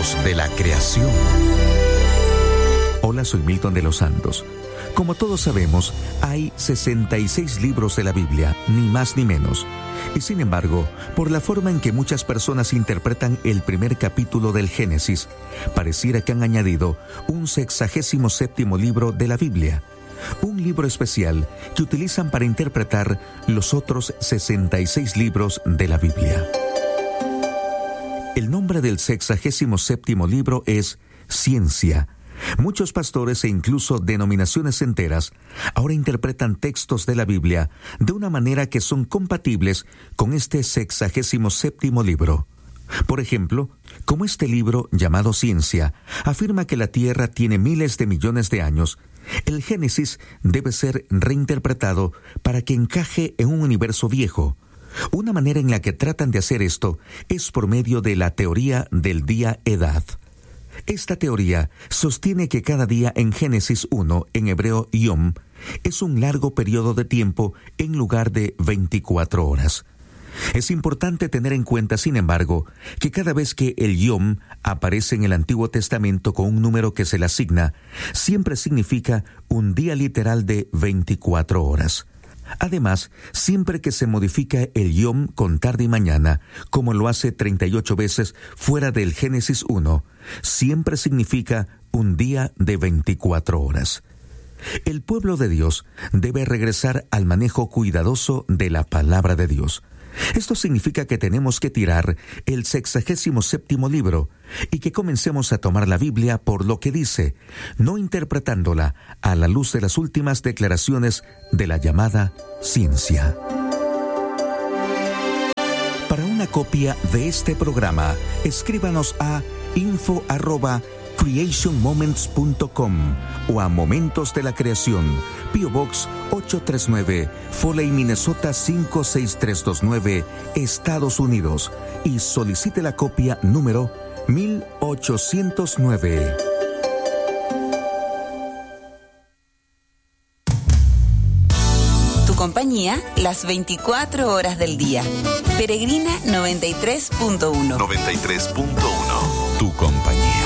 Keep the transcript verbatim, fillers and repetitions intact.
Momentos de la creación. Hola, soy Milton de los Santos. Como todos sabemos, hay sesenta y seis libros de la Biblia, ni más ni menos. Y sin embargo, por la forma en que muchas personas interpretan el primer capítulo del Génesis, pareciera que han añadido un sexagésimo séptimo libro de la Biblia. Un libro especial que utilizan para interpretar los otros sesenta y seis libros de la Biblia. El nombre del sexagésimo séptimo libro es Ciencia. Muchos pastores e incluso denominaciones enteras ahora interpretan textos de la Biblia de una manera que son compatibles con este sexagésimo séptimo libro. Por ejemplo, como este libro, llamado Ciencia, afirma que la Tierra tiene miles de millones de años, el Génesis debe ser reinterpretado para que encaje en un universo viejo. Una manera en la que tratan de hacer esto es por medio de la teoría del día-edad. Esta teoría sostiene que cada día en Génesis uno, en hebreo Yom, es un largo periodo de tiempo en lugar de veinticuatro horas. Es importante tener en cuenta, sin embargo, que cada vez que el Yom aparece en el Antiguo Testamento con un número que se le asigna, siempre significa un día literal de veinticuatro horas. Además, siempre que se modifica el Yom con tarde y mañana, como lo hace treinta y ocho veces fuera del Génesis uno, siempre significa un día de veinticuatro horas. El pueblo de Dios debe regresar al manejo cuidadoso de la palabra de Dios. Esto significa que tenemos que tirar el sexagésimo séptimo libro y que comencemos a tomar la Biblia por lo que dice, no interpretándola a la luz de las últimas declaraciones de la llamada ciencia. Para una copia de este programa, escríbanos a info arroba creation moments punto com o a Momentos de la Creación, P O Box ocho tres nueve, Foley, Minnesota cinco seis tres dos nueve, Estados Unidos, y solicite la copia número mil ochocientos nueve. Tu compañía las veinticuatro horas del día. Peregrina noventa y tres punto uno. noventa y tres punto uno. Tu compañía.